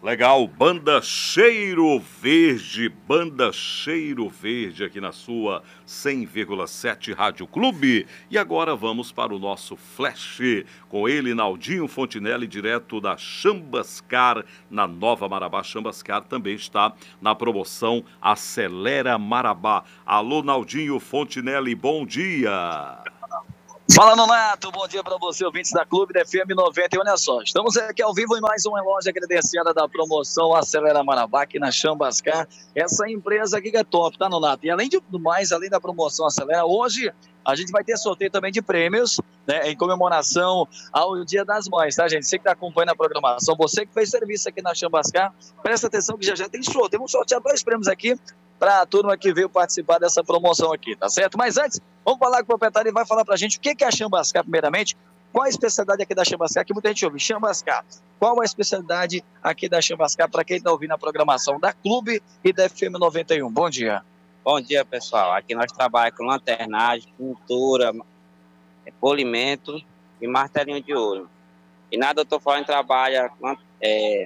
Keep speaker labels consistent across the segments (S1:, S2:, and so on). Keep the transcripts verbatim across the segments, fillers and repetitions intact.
S1: Legal, Banda Cheiro Verde, Banda Cheiro Verde aqui na sua cem vírgula sete Rádio Clube. E agora vamos para o nosso flash com ele, Naldinho Fontinelli, direto da Chambascar, na Nova Marabá. Chambascar também está na promoção Acelera Marabá. Alô, Naldinho Fontinelli, bom dia.
S2: Fala, Nonato, bom dia para você, ouvintes da Clube da F M noventa. E olha só, estamos aqui ao vivo em mais uma loja credenciada da promoção Acelera Marabá, aqui na Chambascar. Essa empresa aqui que é top, tá, Nonato? E além de tudo mais, além da promoção Acelera, hoje a gente vai ter sorteio também de prêmios, né, em comemoração ao Dia das Mães, tá, gente? Você que está acompanhando a programação, você que fez serviço aqui na Chambascar, presta atenção que já já tem sorteio. Vamos sortear dois prêmios aqui para a turma que veio participar dessa promoção aqui, tá certo? Mas antes, vamos falar com o proprietário e vai falar pra gente o que é a Chambascar, primeiramente. Qual a especialidade aqui da Chambascar? Que muita gente ouve, Chambascar. Qual a especialidade aqui da Chambascar para quem está ouvindo a programação da Clube e da F M noventa e um? Bom dia.
S3: Bom dia, pessoal. Aqui nós trabalhamos com lanternagem, pintura, polimento e martelinho de ouro. E na doutor Flávio trabalha com é,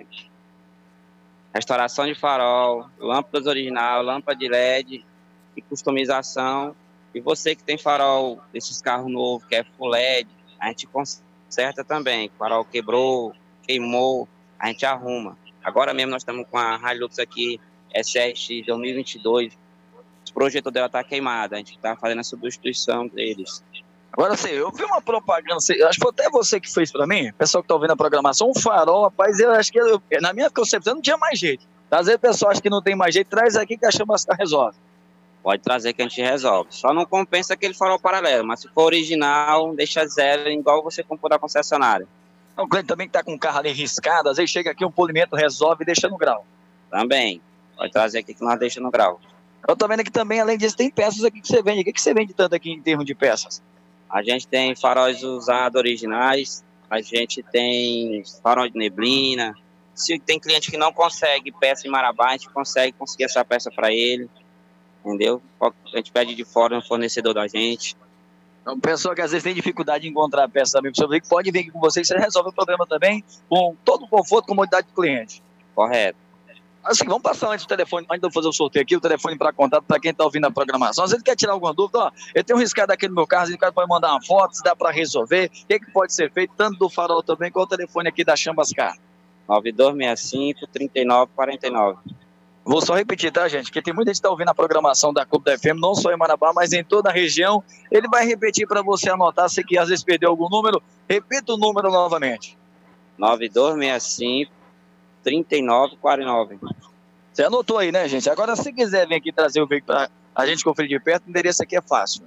S3: restauração de farol, lâmpadas original, lâmpada de L E D e customização. E você que tem farol desses carros novos, que é Full L E D, a gente conserta também. O farol quebrou, queimou, a gente arruma. Agora mesmo nós estamos com a Hilux aqui, S R X dois mil e vinte e dois. O projetor dela está queimado, a gente está fazendo a substituição deles.
S2: Agora, assim, eu vi uma propaganda, acho que foi até você que fez para mim, pessoal que está ouvindo a programação, um farol, rapaz, eu acho que, eu, na minha concepção, não tinha mais jeito. Às vezes o pessoal acha que não tem mais jeito, traz aqui que a Chambascar resolve.
S3: Pode trazer que a gente resolve. Só não compensa aquele farol paralelo, mas se for original, deixa zero, igual você comprou da concessionária.
S2: O cliente também que está com o carro ali riscado, às vezes chega aqui, um polimento resolve e deixa no grau.
S3: Também, pode trazer aqui que nós deixa no grau.
S2: Eu tô vendo que também, além disso, tem peças aqui que você vende. O que, que você vende tanto aqui em termos de peças?
S3: A gente tem faróis usados originais, a gente tem farol de neblina. Se tem cliente que não consegue peça em Marabá, a gente consegue conseguir essa peça para ele, entendeu? A gente pede de fora um fornecedor da gente.
S2: Então, pessoa que às vezes tem dificuldade em encontrar a peça também, que pode vir aqui com vocês, você resolve o problema também com todo o conforto e comodidade do cliente.
S3: Correto.
S2: Assim, vamos passar antes o telefone, antes de eu fazer o sorteio aqui, o telefone para contato para quem está ouvindo a programação. Às vezes quer tirar alguma dúvida, ó, eu tenho um riscado aqui no meu carro, o cara pode mandar uma foto, se dá para resolver, o que, que pode ser feito, tanto do farol também, qual o telefone aqui da Chambascar?
S3: nove dois seis cinco, três nove quatro nove.
S2: Vou só repetir, tá, gente? Porque tem muita gente que está ouvindo a programação da Clube da F M, não só em Marabá, mas em toda a região. Ele vai repetir para você anotar, se que às vezes perdeu algum número, repita o número novamente.
S3: nove dois seis cinco, três nove quatro nove.
S2: Você anotou aí, né, gente? Agora, se quiser vir aqui trazer o veículo para a gente conferir de perto, o endereço aqui é fácil.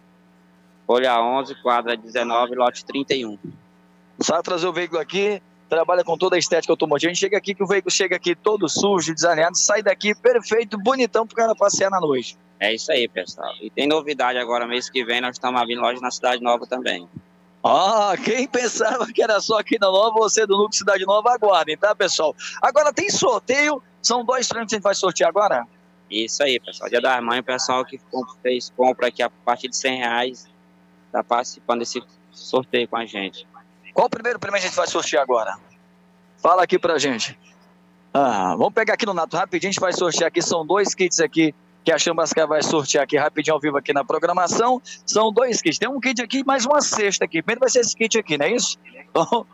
S3: Folha onze, quadra dezenove, lote trinta e um.
S2: Sabe trazer o veículo aqui, trabalha com toda a estética automotiva. A gente chega aqui, que o veículo chega aqui todo sujo, desalinhado, sai daqui perfeito, bonitão pro cara passear na noite.
S3: É isso aí, pessoal. E tem novidade agora, mês que vem, nós estamos abrindo loja na Cidade Nova também.
S2: Ah, quem pensava que era só aqui na Nova, você do Núcleo Cidade Nova, aguardem, tá, pessoal? Agora tem sorteio, são dois prêmios que a gente vai sortear agora?
S3: Isso aí, pessoal. Dia das Mães, o pessoal que fez compra aqui a partir de cem reais está participando desse sorteio com a gente.
S2: Qual o primeiro prêmio a gente vai sortear agora? Fala aqui pra gente. Ah, vamos pegar aqui no Nato rapidinho, a gente vai sortear aqui, são dois kits aqui que a Chambascar vai sortear aqui rapidinho ao vivo aqui na programação. São dois kits, tem um kit aqui e mais uma cesta aqui. Primeiro vai ser esse kit aqui, não é isso? Então,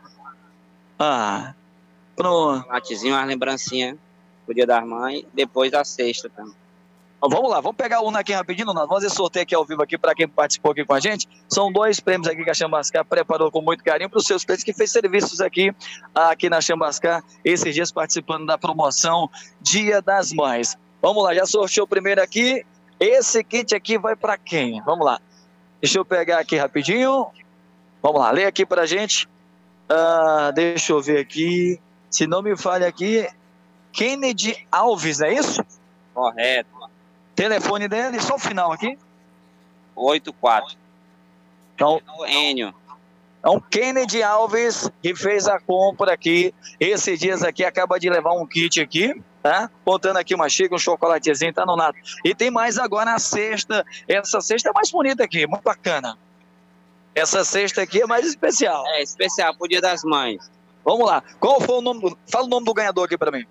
S2: ah, pronto.
S3: Um latezinho, uma lembrancinha pro Dia das Mães, depois a cesta também.
S2: Então, vamos lá, vamos pegar um aqui rapidinho, Nato. Vamos fazer sorteio aqui ao vivo aqui para quem participou aqui com a gente. São dois prêmios aqui que a Chambascar preparou com muito carinho para os seus clientes que fez serviços aqui, aqui na Chambascar, esses dias participando da promoção Dia das Mães. Vamos lá, já sorteou o primeiro aqui. Esse kit aqui vai para quem? Vamos lá. Deixa eu pegar aqui rapidinho. Vamos lá, lê aqui pra gente. Ah, deixa eu ver aqui. Se não me falha aqui, Kennedy Alves, é isso?
S3: Correto.
S2: Telefone dele, só o final aqui.
S3: oito quatro.
S2: Então,
S3: Enio.
S2: Então, Kennedy Alves, que fez a compra aqui, esses dias aqui, acaba de levar um kit aqui, tá? Contando aqui uma xícara, um chocolatezinho, tá no nato. E tem mais agora a cesta, essa cesta é mais bonita aqui, muito bacana. Essa cesta aqui é mais especial.
S3: É, especial pro Dia das Mães.
S2: Vamos lá. Qual foi o nome do... Fala o nome do ganhador aqui para mim.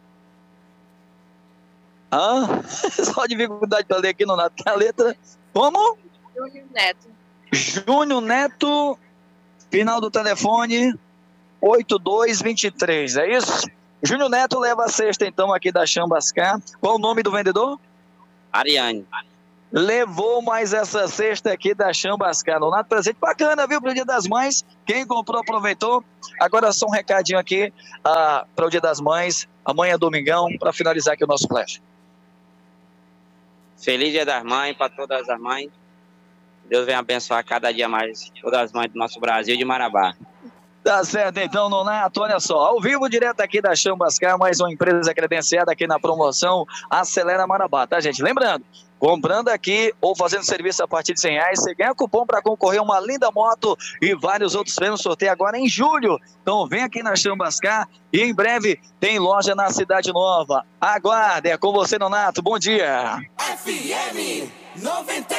S2: Hã? Só dificuldade para ler aqui, não dá a letra. Como?
S4: Júnior Neto.
S2: Júnior Neto, final do telefone oito dois dois três, é isso? Júnior Neto leva a cesta então aqui da Chambascar. Qual o nome do vendedor?
S3: Ariane.
S2: Levou mais essa cesta aqui da Chambascar. Nonato, presente bacana, viu, para o Dia das Mães. Quem comprou, aproveitou. Agora só um recadinho aqui ah, para o Dia das Mães. Amanhã é domingão, para finalizar aqui o nosso flash.
S3: Feliz Dia das Mães para todas as mães. Deus venha abençoar cada dia mais todas as mães do nosso Brasil de Marabá.
S2: Tá certo, então, Nonato, olha só, ao vivo, direto aqui da Chambascar, mais uma empresa credenciada aqui na promoção Acelera Marabá, tá, gente? Lembrando, comprando aqui ou fazendo serviço a partir de cem reais, você ganha cupom para concorrer a uma linda moto e vários outros prêmios, sorteio agora em julho. Então, vem aqui na Chambascar e em breve tem loja na Cidade Nova. Aguarde, é com você, Nonato, bom dia.
S5: F M noventa